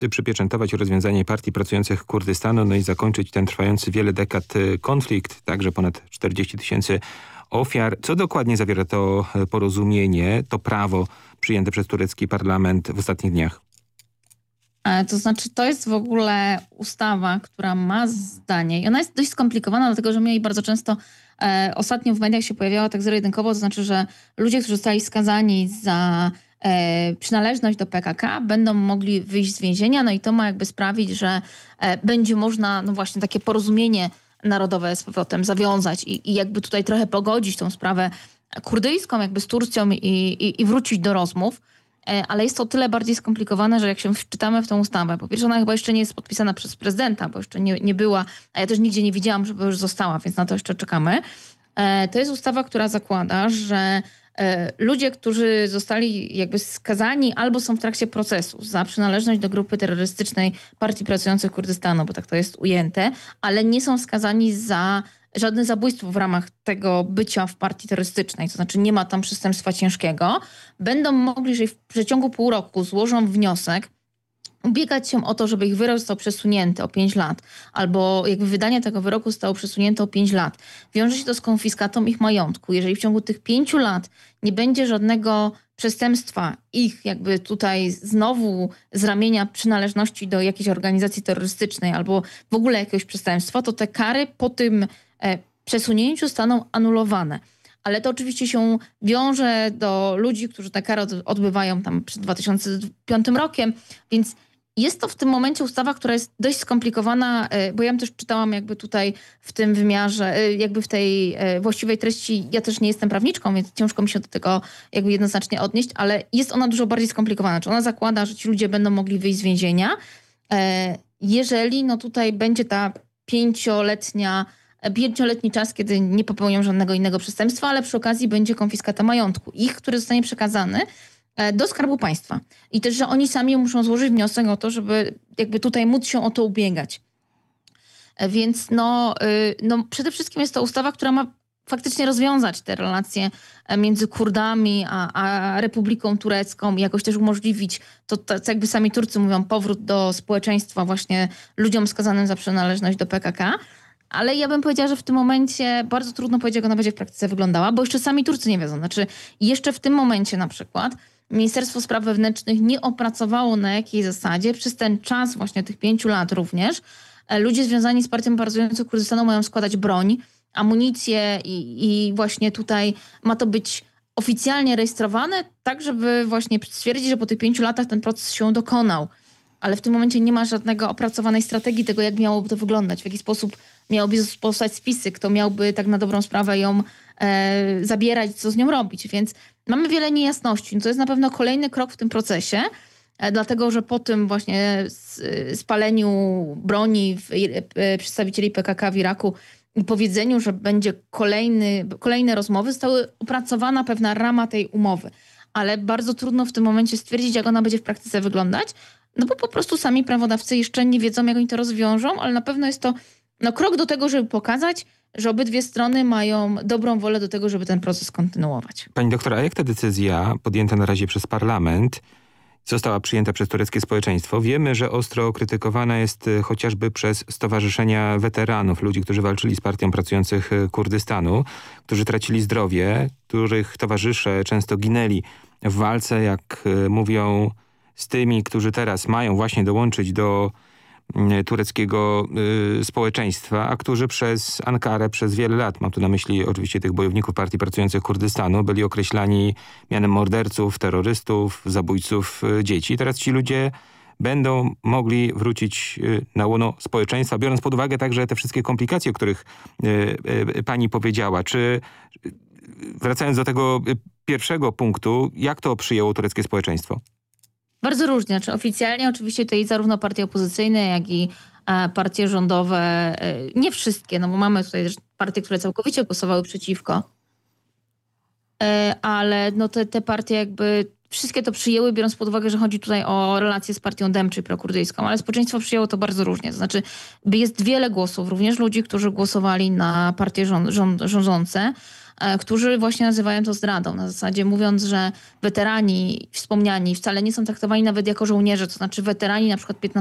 przypieczętować rozwiązanie partii pracujących Kurdystanu, no i zakończyć ten trwający wiele dekad konflikt, także ponad 40 000 ofiar. Co dokładnie zawiera to porozumienie, to prawo przyjęte przez turecki parlament w ostatnich dniach? To znaczy, to jest w ogóle ustawa, która ma zdanie i ona jest dość skomplikowana, dlatego że my jej bardzo często ostatnio w mediach się pojawiała tak zero-jedynkowo, to znaczy, że ludzie, którzy zostali skazani za przynależność do PKK, będą mogli wyjść z więzienia, no i to ma jakby sprawić, że będzie można, no właśnie, takie porozumienie narodowe z powrotem zawiązać i jakby tutaj trochę pogodzić tą sprawę kurdyjską jakby z Turcją i wrócić do rozmów. Ale jest to o tyle bardziej skomplikowane, że jak się wczytamy w tę ustawę, po pierwsze ona chyba jeszcze nie jest podpisana przez prezydenta, bo jeszcze nie była, a ja też nigdzie nie widziałam, żeby już została, więc na to jeszcze czekamy. To jest ustawa, która zakłada, że ludzie, którzy zostali jakby skazani albo są w trakcie procesu za przynależność do grupy terrorystycznej Partii Pracujących Kurdystanu, bo tak to jest ujęte, ale nie są skazani za żadne zabójstwo w ramach tego bycia w partii terrorystycznej, to znaczy nie ma tam przestępstwa ciężkiego, będą mogli, jeżeli w przeciągu pół roku złożą wniosek, ubiegać się o to, żeby ich wyrok został przesunięty o 5 lat, albo jakby wydanie tego wyroku zostało przesunięte o 5 lat. Wiąże się to z konfiskatą ich majątku. Jeżeli w ciągu tych 5 lat nie będzie żadnego przestępstwa ich jakby tutaj znowu z ramienia przynależności do jakiejś organizacji terrorystycznej albo w ogóle jakiegoś przestępstwa, to te kary po tym przesunięciu staną anulowane. Ale to oczywiście się wiąże do ludzi, którzy tę karę odbywają tam przed 2005 rokiem, więc jest to w tym momencie ustawa, która jest dość skomplikowana, bo ja ją też czytałam jakby tutaj w tym wymiarze, jakby w tej właściwej treści. Ja też nie jestem prawniczką, więc ciężko mi się do tego jakby jednoznacznie odnieść, ale jest ona dużo bardziej skomplikowana. Czy ona zakłada, że ci ludzie będą mogli wyjść z więzienia, jeżeli no tutaj będzie ta pięcioletni czas, kiedy nie popełnią żadnego innego przestępstwa, ale przy okazji będzie konfiskata majątku ich, który zostanie przekazany do Skarbu Państwa. I też, że oni sami muszą złożyć wniosek o to, żeby jakby tutaj móc się o to ubiegać. Więc no przede wszystkim jest to ustawa, która ma faktycznie rozwiązać te relacje między Kurdami a Republiką Turecką i jakoś też umożliwić, to jakby sami Turcy mówią, powrót do społeczeństwa właśnie ludziom skazanym za przynależność do PKK. Ale ja bym powiedziała, że w tym momencie bardzo trudno powiedzieć, jak ona będzie w praktyce wyglądała, bo jeszcze sami Turcy nie wiedzą. Znaczy jeszcze w tym momencie na przykład Ministerstwo Spraw Wewnętrznych nie opracowało, na jakiej zasadzie przez ten czas właśnie tych 5 lat również ludzie związani z Partią Pracujących Kurdystanu mają składać broń, amunicję i właśnie tutaj ma to być oficjalnie rejestrowane, tak żeby właśnie stwierdzić, że po tych 5 latach ten proces się dokonał. Ale w tym momencie nie ma żadnego opracowanej strategii tego, jak miałoby to wyglądać, w jaki sposób miałoby powstać spisy, kto miałby tak na dobrą sprawę ją zabierać, co z nią robić. Więc mamy wiele niejasności. To jest na pewno kolejny krok w tym procesie, dlatego że po tym właśnie spaleniu broni przedstawicieli PKK w Iraku i powiedzeniu, że będzie kolejne rozmowy, została opracowana pewna rama tej umowy. Ale bardzo trudno w tym momencie stwierdzić, jak ona będzie w praktyce wyglądać, no bo po prostu sami prawodawcy jeszcze nie wiedzą, jak oni to rozwiążą, ale na pewno jest to krok do tego, żeby pokazać, że obydwie strony mają dobrą wolę do tego, żeby ten proces kontynuować. Pani doktor, a jak ta decyzja podjęta na razie przez parlament została przyjęta przez tureckie społeczeństwo? Wiemy, że ostro krytykowana jest chociażby przez stowarzyszenia weteranów, ludzi, którzy walczyli z Partią Pracujących Kurdystanu, którzy tracili zdrowie, których towarzysze często ginęli w walce, jak mówią, z tymi, którzy teraz mają właśnie dołączyć do tureckiego społeczeństwa, a którzy przez Ankarę przez wiele lat, mam tu na myśli oczywiście tych bojowników Partii Pracujących Kurdystanu, byli określani mianem morderców, terrorystów, zabójców dzieci. Teraz ci ludzie będą mogli wrócić na łono społeczeństwa, biorąc pod uwagę także te wszystkie komplikacje, o których pani powiedziała. Czy wracając do tego pierwszego punktu, jak to przyjęło tureckie społeczeństwo? Bardzo różnie. Znaczy oficjalnie oczywiście tutaj zarówno partie opozycyjne, jak i partie rządowe, nie wszystkie, no bo mamy tutaj też partie, które całkowicie głosowały przeciwko, ale no te partie jakby wszystkie to przyjęły, biorąc pod uwagę, że chodzi tutaj o relacje z partią DEM, czyli prokurdyjską, ale społeczeństwo przyjęło to bardzo różnie. To znaczy jest wiele głosów, również ludzi, którzy głosowali na partie rządzące, którzy właśnie nazywają to zdradą. Na zasadzie mówiąc, że weterani wspomniani wcale nie są traktowani nawet jako żołnierze, to znaczy weterani na przykład